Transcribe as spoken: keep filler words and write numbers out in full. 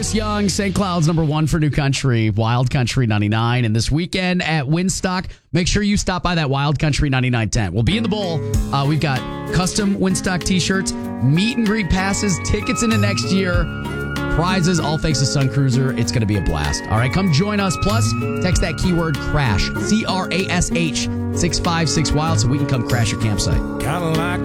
Chris Young, Saint Cloud's number one for New Country, Wild Country ninety-nine. And this weekend at Winstock, make sure you stop by that Wild Country ninety-nine tent. We'll be in the bowl. Uh, we've got custom Winstock t-shirts, meet and greet passes, tickets into next year, prizes, all thanks to Sun Cruiser. It's going to be a blast. All right, come join us. Plus, text that keyword CRASH, C R A S H, six five six WILD so we can come crash your campsite. Kind of like